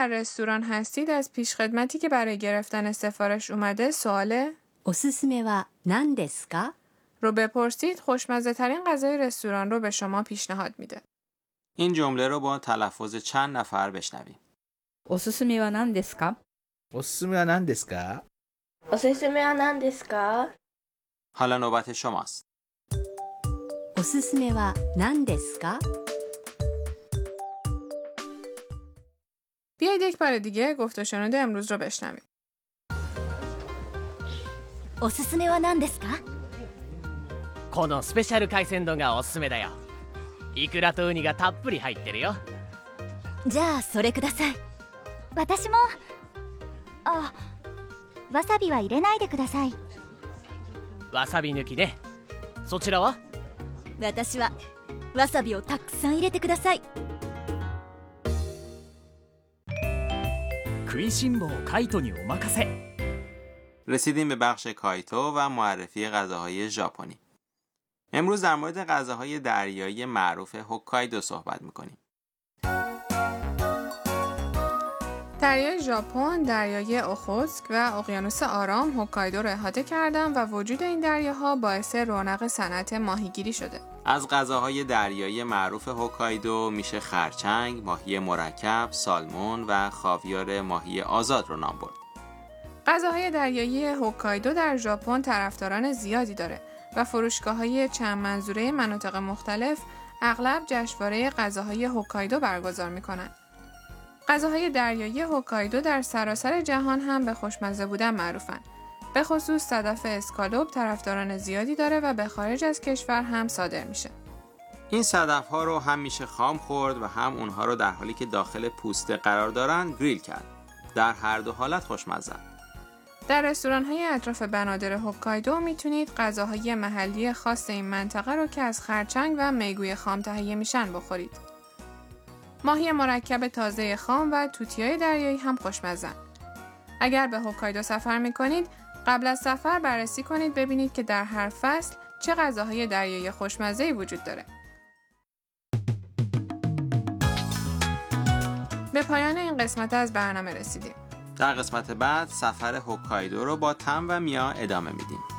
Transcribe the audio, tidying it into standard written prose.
در رستوران هستید از پیشخدمتی که برای گرفتن سفارش اومده سواله おすすめは何ですか رو بپرسید خوشمزه ترین غذای رستوران رو به شما پیشنهاد میده. این جمله رو با تلفظ چند نفر بشنویم. おすすめは何ですかおすすめは何ですか？ おすすめは何ですか حالا نوبت شماست. おすすめは何ですか بیایید یک بار دیگه گفت و شنود امروز رو بشنویم. おすすめは何ですかこのスペシャル海鮮丼がおすすめだよ。イクラとウニがたっぷり入ってるよ。 じゃあそれください私もわさびは入れないでくださいわさび抜きね。そちらは？ 私はわさびをたくさん入れてください食いしん坊カイトにお任せ رسیدیم به بخش کایتو و معرفی غذاهای ژاپنی. امروز در مورد غذاهای دریایی معروف هوکایدو صحبت می‌کنیم. دریای ژاپن، دریای اوخوتسک و اقیانوس آرام هوکایدو را احاطه کردن و وجود این دریاها باعث رونق صنعت ماهیگیری شده. از غذاهای دریایی معروف هوکایدو میشه خرچنگ، ماهی مرکب، سالمون و خاویار ماهی آزاد رو نام برد. غذاهای دریایی هوکایدو در ژاپن طرفداران زیادی داره و فروشگاه‌های چند منظوره مناطق مختلف اغلب جشنواره غذاهای هوکایدو برگزار می‌کنن. غذاهای دریایی هوکایدو در سراسر جهان هم به خوشمزه بودن معروفن. به خصوص صدف اسکالوپ طرفداران زیادی داره و به خارج از کشور هم صادر میشه. این صدف‌ها رو هم میشه خام خورد و هم اونها رو در حالی که داخل پوسته قرار دارن گریل کرد. در هر دو حالت خوشمزه. در رستوران‌های اطراف بنادر هوکایدو میتونید غذاهای محلی خاص این منطقه رو که از خرچنگ و میگوی خام تهیه میشن بخورید. ماهی مرکب تازه خام و توتیای دریایی هم خوشمزن. اگر به هوکایدو سفر میکنید، قبل از سفر بررسی کنید ببینید که در هر فصل چه غذاهای دریایی خوشمزه‌ای وجود داره. به پایان این قسمت از برنامه رسیدیم. در قسمت بعد سفر هوکایدو رو با تم و میا ادامه میدیم.